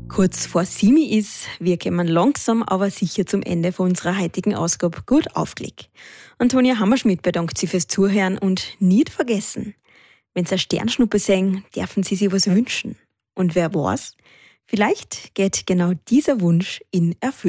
Kurz vor 7 ist, wir kommen langsam, aber sicher zum Ende von unserer heutigen Ausgabe gut aufgelegt. Antonia Hammerschmidt bedankt sich fürs Zuhören und nicht vergessen, wenn Sie eine Sternschnuppe sehen, dürfen Sie sich was wünschen. Und wer weiß, vielleicht geht genau dieser Wunsch in Erfüllung.